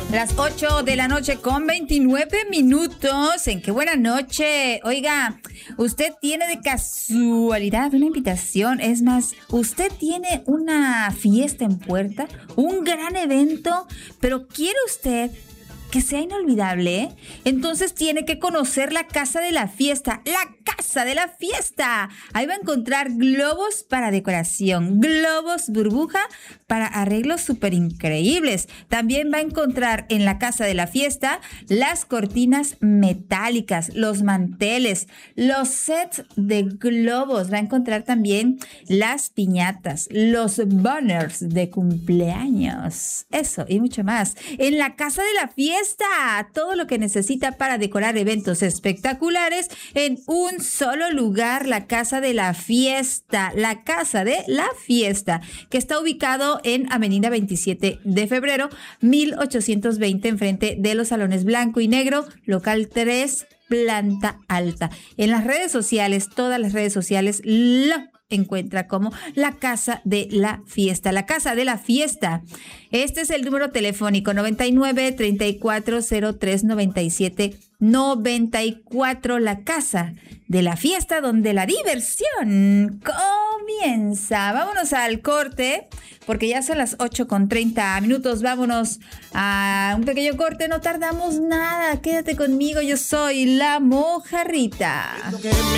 Las 8 de la noche con 29 minutos. ¿En qué buena noche? Oiga, usted tiene de casualidad una invitación. Es más, usted tiene una fiesta en puerta, un gran evento, pero ¿quiere usted que sea inolvidable? Entonces tiene que conocer la Casa de la Fiesta. ¡La Casa de la Fiesta! Ahí va a encontrar globos para decoración, globos burbuja para arreglos súper increíbles. También va a encontrar en la Casa de la Fiesta las cortinas metálicas, los manteles, los sets de globos. Va a encontrar también las piñatas, los banners de cumpleaños. Eso y mucho más. En la Casa de la Fiesta, todo lo que necesita para decorar eventos espectaculares en un solo lugar. La Casa de la Fiesta, la Casa de la Fiesta, que está ubicado en Avenida 27 de Febrero, 1820, enfrente de los Salones Blanco y Negro, local 3, planta alta. En las redes sociales, todas las redes sociales, lo encuentra como la Casa de la Fiesta. La Casa de la Fiesta. Este es el número telefónico 99 34 03 97 94. La Casa de la Fiesta, donde la diversión comienza. Vámonos al corte, porque ya son las 8 con 30 minutos. Vámonos a un pequeño corte. No tardamos nada. Quédate conmigo. Yo soy la Mojarrita.